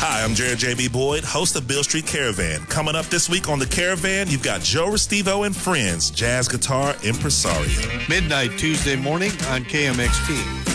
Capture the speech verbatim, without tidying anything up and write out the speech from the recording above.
Hi, I'm Jared J B. Boyd, host of Beale Street Caravan. Coming up this week on The Caravan, you've got Joe Restivo and Friends, jazz guitar impresario. Midnight Tuesday morning on K M X T.